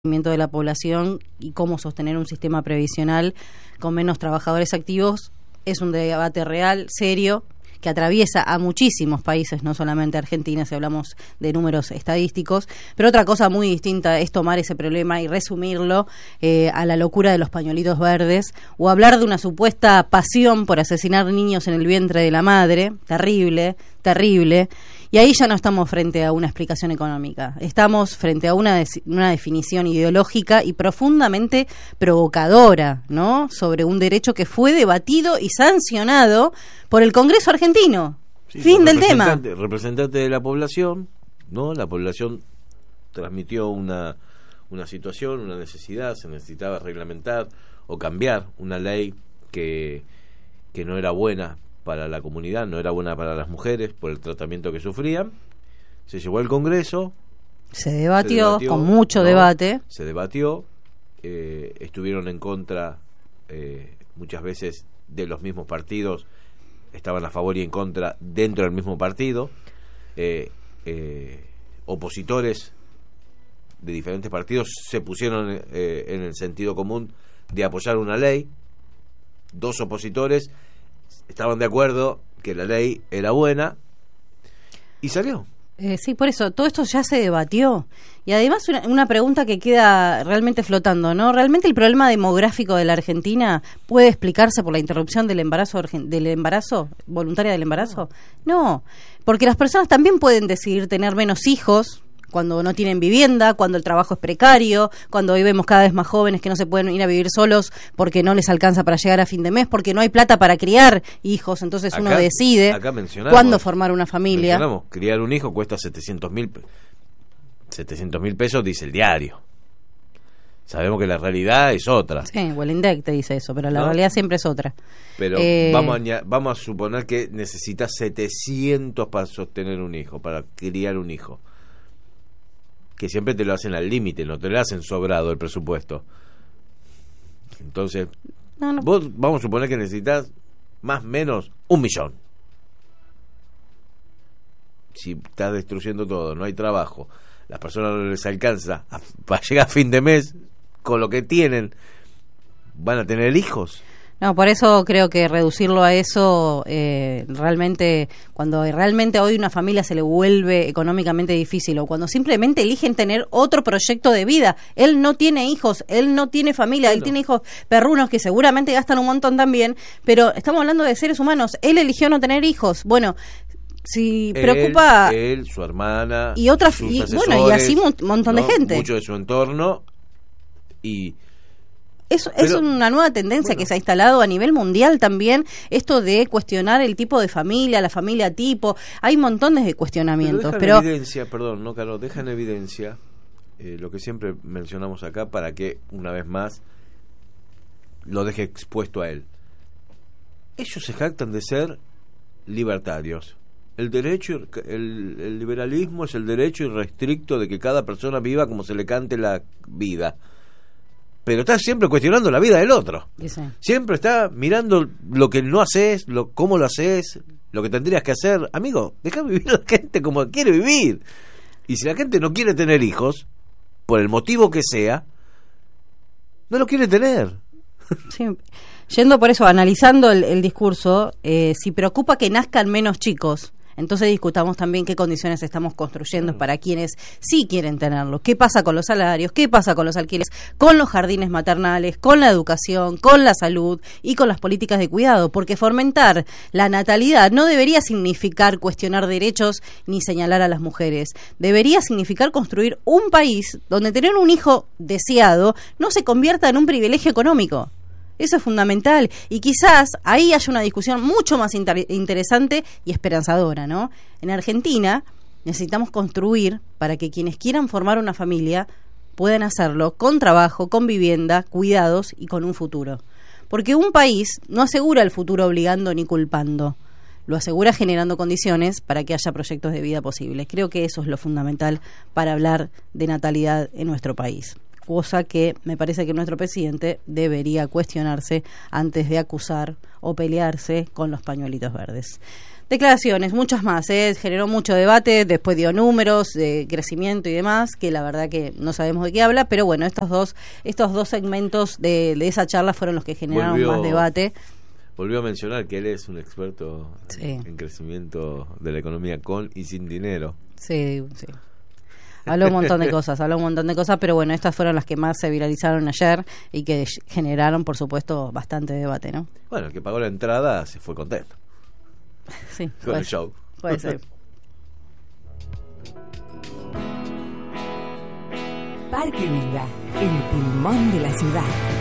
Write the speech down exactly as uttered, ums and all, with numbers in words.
de la población y cómo sostener un sistema previsional con menos trabajadores activos es un debate real, serio, que atraviesa a muchísimos países, no solamente Argentina, si hablamos de números estadísticos, pero otra cosa muy distinta es tomar ese problema y resumirlo eh, a la locura de los pañuelitos verdes, o hablar de una supuesta pasión por asesinar niños en el vientre de la madre, terrible, terrible, y ahí ya no estamos frente a una explicación económica, estamos frente a una, des- una definición ideológica y profundamente provocadora, ¿no?, sobre un derecho que fue debatido y sancionado por el Congreso argentino. Sí, fin del tema. Representante de la población, ¿no? La población transmitió una, una situación, una necesidad, se necesitaba reglamentar o cambiar una ley que, que no era buena para la comunidad, no era buena para las mujeres por el tratamiento que sufrían. Se llevó al Congreso, se debatió, se debatió con mucho no, debate, se debatió, eh, estuvieron en contra eh, muchas veces de los mismos partidos, estaban a favor y en contra dentro del mismo partido, eh, eh, opositores de diferentes partidos se pusieron eh, en el sentido común de apoyar una ley, dos opositores estaban de acuerdo que la ley era buena y salió. Eh, sí, por eso, todo esto ya se debatió. Y además una, una pregunta que queda realmente flotando, ¿no? ¿Realmente el problema demográfico de la Argentina puede explicarse por la interrupción del embarazo del embarazo voluntaria del embarazo? No, porque las personas también pueden decidir tener menos hijos cuando no tienen vivienda, cuando el trabajo es precario, cuando hoy vemos cada vez más jóvenes que no se pueden ir a vivir solos porque no les alcanza para llegar a fin de mes, porque no hay plata para criar hijos, entonces acá, uno decide cuándo formar una familia. Mencionamos, criar un hijo cuesta setecientos mil pesos, dice el diario. Sabemos que la realidad es otra. Sí, o el INDEC te dice eso, pero la ¿no? realidad siempre es otra. Pero eh... vamos, a, vamos a suponer que necesitas setecientos para sostener un hijo, para criar un hijo. Que siempre te lo hacen al límite, no te lo hacen sobrado el presupuesto. Entonces, no, no. vos vamos a suponer que necesitas más o menos un millón. Si estás destruyendo todo, no hay trabajo, las personas no les alcanza a, para llegar a fin de mes con lo que tienen, ¿van a tener hijos? No, por eso creo que reducirlo a eso, eh, realmente, cuando realmente hoy una familia se le vuelve económicamente difícil, o cuando simplemente eligen tener otro proyecto de vida. Él no tiene hijos, él no tiene familia, bueno. Él tiene hijos perrunos que seguramente gastan un montón también, pero estamos hablando de seres humanos. Él eligió no tener hijos. Bueno, si él, preocupa... Él, su hermana, y otras, sus y, bueno, y así un montón ¿no? de gente. Mucho de su entorno y... Es, Pero, es una nueva tendencia bueno. que se ha instalado a nivel mundial también, esto de cuestionar el tipo de familia, la familia tipo. Hay montones de cuestionamientos. Pero dejan pero... en evidencia, perdón, no, Carlos, deja en evidencia eh, lo que siempre mencionamos acá para que, una vez más, lo deje expuesto a él. Ellos se jactan de ser libertarios. El derecho, el, el liberalismo es el derecho irrestricto de que cada persona viva como se le cante la vida. Pero está siempre cuestionando la vida del otro. Sí. Siempre está mirando lo que no haces, lo, cómo lo haces, lo que tendrías que hacer. Amigo, deja vivir a la gente como quiere vivir. Y si la gente no quiere tener hijos, por el motivo que sea, no lo quiere tener. Sí. Yendo por eso, analizando el, el discurso, eh, si preocupa que nazcan menos chicos, entonces discutamos también qué condiciones estamos construyendo para quienes sí quieren tenerlo. ¿Qué pasa con los salarios? ¿Qué pasa con los alquileres? Con los jardines maternales, con la educación, con la salud y con las políticas de cuidado. Porque fomentar la natalidad no debería significar cuestionar derechos ni señalar a las mujeres. Debería significar construir un país donde tener un hijo deseado no se convierta en un privilegio económico. Eso es fundamental, y quizás ahí haya una discusión mucho más inter- interesante y esperanzadora, ¿no? En Argentina necesitamos construir para que quienes quieran formar una familia puedan hacerlo con trabajo, con vivienda, cuidados y con un futuro. Porque un país no asegura el futuro obligando ni culpando, lo asegura generando condiciones para que haya proyectos de vida posibles. Creo que eso es lo fundamental para hablar de natalidad en nuestro país. Cosa que me parece que nuestro presidente debería cuestionarse antes de acusar o pelearse con los pañuelitos verdes. Declaraciones, muchas más, ¿eh? Generó mucho debate, después dio números de crecimiento y demás, que la verdad que no sabemos de qué habla, pero bueno, estos dos estos dos segmentos de, de esa charla fueron los que generaron Volvió, más debate. Volvió a mencionar que él es un experto Sí. en, en crecimiento de la economía con y sin dinero. Sí, sí. Habló un montón de cosas, habló un montón de cosas, pero bueno, estas fueron las que más se viralizaron ayer y que generaron, por supuesto, bastante debate, ¿no? Bueno, el que pagó la entrada se fue contento Sí, con el show. Puede ser. Parque Vida, el pulmón de la ciudad.